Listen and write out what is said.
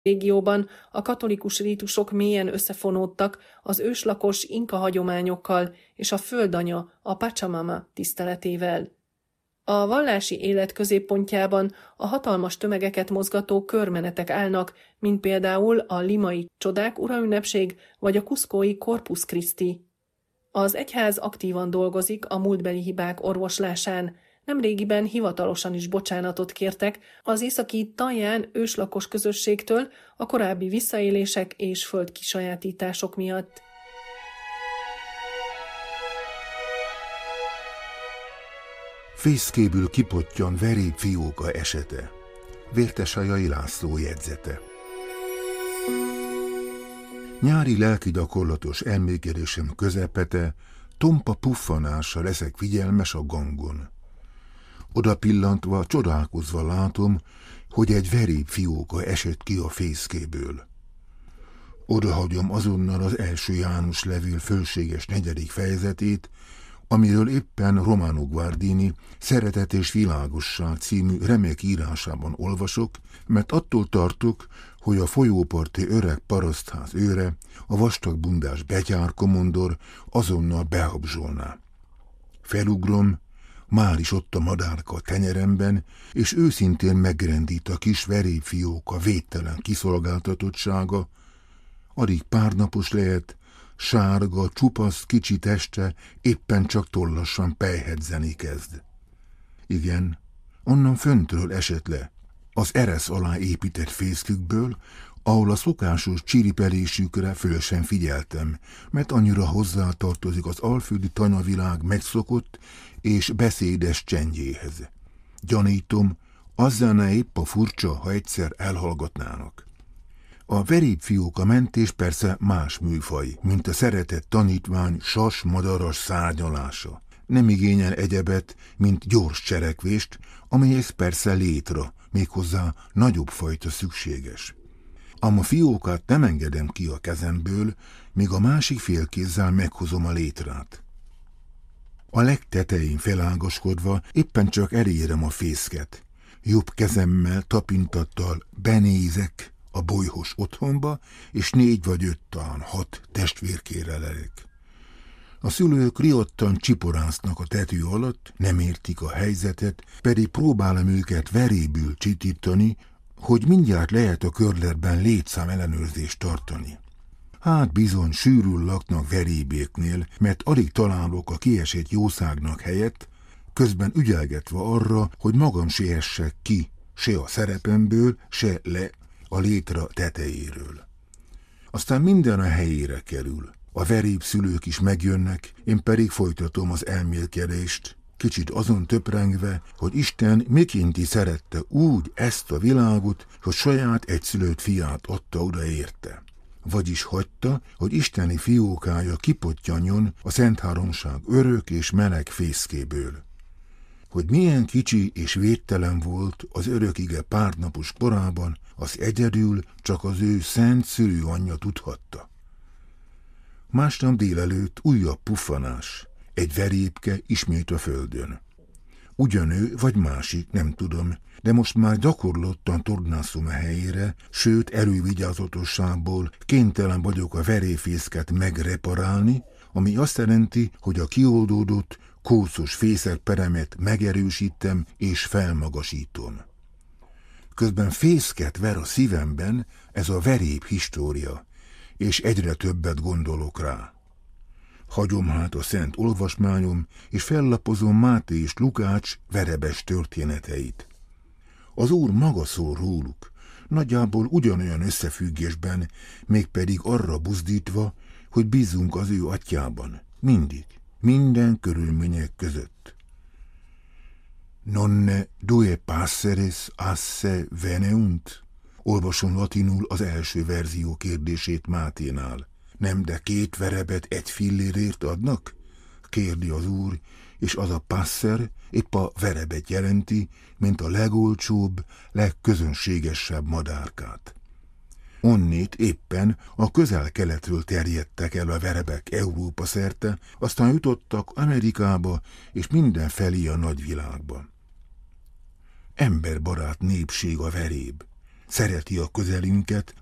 régióban a katolikus rítusok mélyen összefonódtak az őslakos inka hagyományokkal és a földanya, a Pachamama tiszteletével. A vallási élet középpontjában a hatalmas tömegeket mozgató körmenetek állnak, mint például a limai Csodák uraünnepség vagy a cuscói Corpus Christi. Az egyház aktívan dolgozik a múltbeli hibák orvoslásán. Nemrégiben hivatalosan is bocsánatot kértek az északi taján őslakos közösségtől a korábbi visszaélések és földkisajátítások miatt. Fészkéből kipottyan Veréb fióka esete. Vértesajai László jegyzete. Nyári lelki gyakorlatos elmékedésem közepete, tompa puffanással leszek figyelmes a gangon. Oda pillantva, csodálkozva látom, hogy egy veréb fióka esett ki a fészkéből. Odahagyom azonnal az első János levél fölséges 4. fejezetét, amiről éppen Romano Guardini Szeretet és világosság című remek írásában olvasok, mert attól tartok, hogy a folyóparti öreg parasztház őre, a vastagbundás betyár komondor azonnal behabzsolná. Felugrom, már is ott a madárka a tenyeremben, és őszintén megrendít a kis veréb fióka védtelen kiszolgáltatottsága, addig párnapos lehet, sárga, csupasz kicsi teste éppen csak tollasan pelyhedzeni kezd. Igen, onnan föntről esett le, az eresz alá épített fészkükből, ahol a szokásos csiripelésükre föl sem figyeltem, mert annyira hozzátartozik az alföldi tanyavilág megszokott és beszédes csendjéhez. Gyanítom, az lenne épp a furcsa, ha egyszer elhallgatnának. A veréb fióka mentés persze más műfaj, mint a szeretett tanítvány sas-madaras szárnyalása. Nem igényel egyebet, mint gyors cselekvést, amelyhez persze létra, méghozzá nagyobb fajta szükséges. Ám a fiókát nem engedem ki a kezemből, míg a másik félkézzel meghozom a létrát. A legtetején felágaskodva éppen csak elérem a fészket. Jobb kezemmel tapintattal benézek a bolyhos otthonba, és 4 vagy 5, talán 6 testvérkére lelek. A szülők riadtan csiporásznak a tető alatt, nem értik a helyzetet, pedig próbálom őket verébül csitítani, hogy mindjárt lehet a körletben létszám ellenőrzést tartani. Hát bizony sűrűn laknak verébéknél, mert alig találok a kiesett jószágnak helyet, közben ügyelgetve arra, hogy magam se essek ki, se a szerepemből, se le a létra tetejéről. Aztán minden a helyére kerül. A veréb szülők is megjönnek, én pedig folytatom az elmélkedést, kicsit azon töprengve, hogy Isten mikénti szerette úgy ezt a világot, hogy saját egyszülött fiát adta oda érte. Vagyis hagyta, hogy isteni fiókája kipottyanjon a Szentháromság örök és meleg fészkéből. Hogy milyen kicsi és védtelen volt az örökige párnapos korában, az egyedül csak az ő szent szülőanyja tudhatta. Másnap délelőtt újabb puffanás, egy verébke ismét a földön. Ugyanő vagy másik, nem tudom, de most már gyakorlottan tornászom a helyére, sőt elővigyázatosságból kénytelen vagyok a veréfészket megreparálni, ami azt jelenti, hogy a kioldódott, kószos fészekperemet megerősítem és felmagasítom. Közben fészket ver a szívemben ez a veréb história, és egyre többet gondolok rá. Hagyom hát a szent olvasmányom, és fellapozom Máté és Lukács verebes történeteit. Az Úr maga szól róluk, nagyjából ugyanolyan összefüggésben, mégpedig arra buzdítva, hogy bízzunk az ő atyában, mindig, minden körülmények között. Nonne due passeres asse veneunt? Olvasom latinul az első verzió kérdését Máténál. Nem, de 2 verebet 1 fillérért adnak? Kérdi az Úr, és az a passer épp a verebet jelenti, mint a legolcsóbb, legközönségesebb madárkát. Onnét éppen a közel-keletről terjedtek el a verebek Európa szerte, aztán jutottak Amerikába és mindenfelé a nagyvilágba. Emberbarát népség a veréb. szereti a közelünket,